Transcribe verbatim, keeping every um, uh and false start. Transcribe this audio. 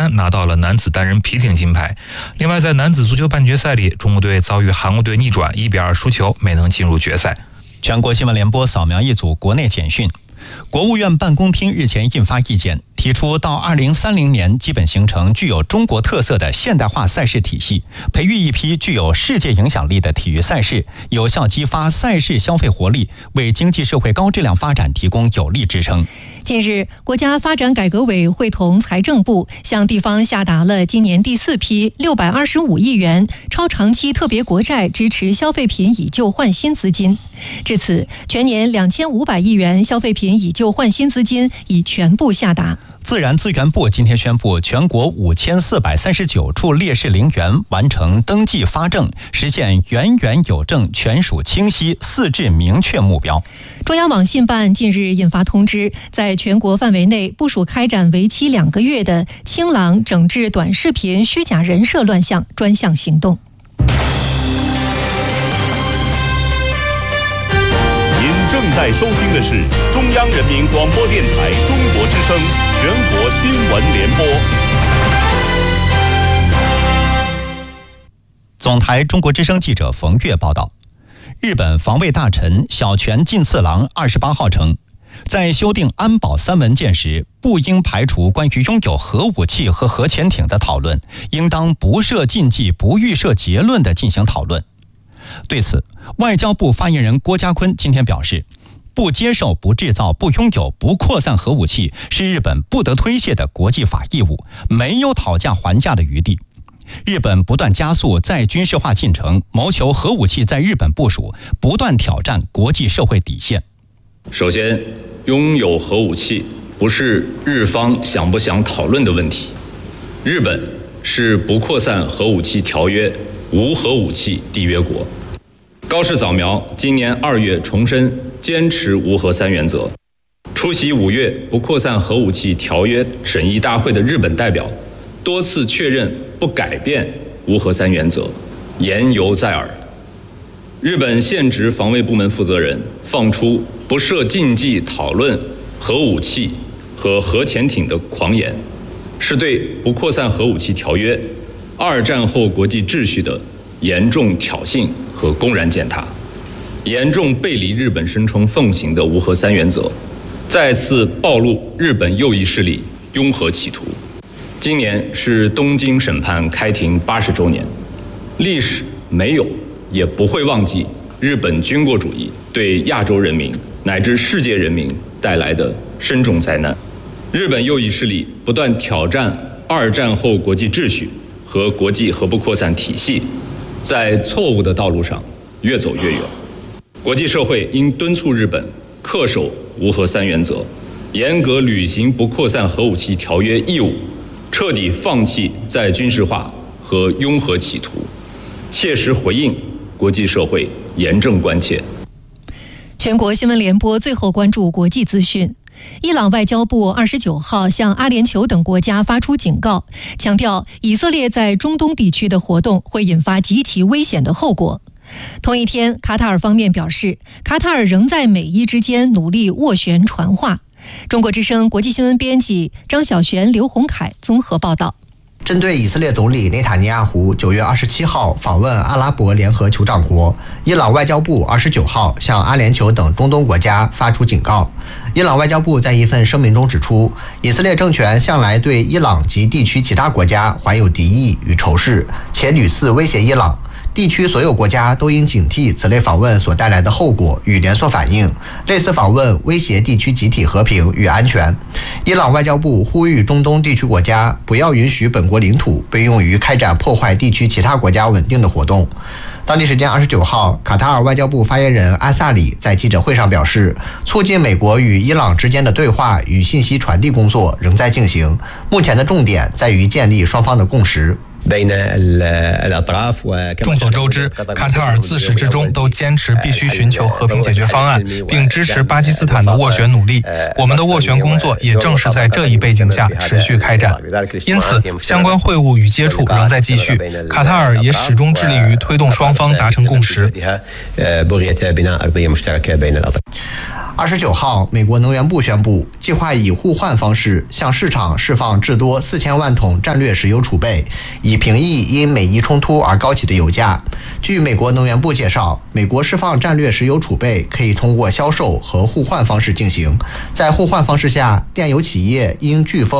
山拿到了男子单人皮艇金牌。另外，在男子足球半决赛里，中国队遭遇韩国队逆转，一比二输球，没能进入决赛。 全国新闻联播扫描一组国内简讯。国务院办公厅日前印发意见，提出到二零三零年基本形成具有中国特色的现代化赛事体系，培育一批具有世界影响力的体育赛事，有效激发赛事消费活力，为经济社会高质量发展提供有力支撑。 近日，国家发展改革委会同财政部向地方下达了今年第四批六百二十五亿元超长期特别国债支持消费品以旧换新资金。至此，全年两千五百亿元消费品以旧换新资金已全部下达。 自然资源部今天宣布，全国五千四百三十九处烈士陵园完成登记发证，实现园园有证、权属清晰、四治明确目标。 中央网信办近日印发通知，在全国范围内部署开展为期两个月的清朗整治短视频虚假人设乱象专项行动。 您正在收听的是中央人民广播电台中国之声全国新闻联播。 总台中国之声记者冯月报道，日本防卫大臣小泉进次郎二十八号称，在修订安保三文件时，不应排除关于拥有核武器和核潜艇的讨论，应当不设禁忌、不预设结论地进行讨论。对此，外交部发言人郭家坤今天表示，不接受、不制造、不拥有、不扩散核武器是日本不得推卸的国际法义务，没有讨价还价的余地。日本不断加速再军事化进程，谋求核武器在日本部署，不断挑战国际社会底线。 首先，拥有核武器不是日方想不想讨论的问题。日本是不扩散核武器条约无核武器缔约国。高市早苗今年二月重申坚持无核三原则。出席五月不扩散核武器条约审议大会的日本代表多次确认不改变无核三原则，言犹在耳。日本现职防卫部门负责人放出不设禁忌讨论核武器和核潜艇的狂言，是对不扩散核武器条约、二战后国际秩序的严重挑衅和公然践踏，严重背离日本声称奉行的无核三原则，再次暴露日本右翼势力拥核企图。今年是东京审判开庭八十周年，历史没有也不会忘记日本军国主义对亚洲人民乃至世界人民带来的深重灾难。日本右翼势力不断挑战二战后国际秩序和国际核不扩散体系，在错误的道路上越走越远。国际社会应敦促日本恪守无核三原则，严格履行不扩散核武器条约义务，彻底放弃再军事化和拥核企图，切实回应国际社会严正关切。 全国新闻联播最后关注国际资讯。伊朗外交部二十九号向阿联酋等国家发出警告，强调以色列在中东地区的活动会引发极其危险的后果。同一天，卡塔尔方面表示，卡塔尔仍在美伊之间努力斡旋传话。中国之声国际新闻编辑张小璇、刘洪凯综合报道。 针对以色列总理内塔尼亚胡九月二十七号访问阿拉伯联合酋长国，伊朗外交部二十九号向阿联酋等中东国家发出警告。伊朗外交部在一份声明中指出，以色列政权向来对伊朗及地区其他国家怀有敌意与仇视，且屡次威胁伊朗。地区所有国家都应警惕此类访问所带来的后果与连锁反应，类似访问威胁地区集体和平与安全。伊朗外交部呼吁中东地区国家不要允许本国领土被用于开展破坏地区其他国家稳定的活动。当地时间二十九号，卡塔尔外交部发言人阿萨里在记者会上表示，促进美国与伊朗之间的对话与信息传递工作仍在进行，目前的重点在于建立双方的共识。 众所周知，卡塔尔自始至终都坚持必须寻求和平解决方案，并支持巴基斯坦的斡旋努力。我们的斡旋工作也正是在这一背景下持续开展。因此，相关会晤与接触仍在继续。卡塔尔也始终致力于推动双方达成共识。 二十九号，美国能源部宣布，计划以互换方式向市场释放至多四千万桶战略石油储备，以平抑因美伊冲突而高企的油价。据美国能源部介绍，美国释放战略石油储备可以通过销售和互换方式进行。在互换方式下，炼油企业因飓风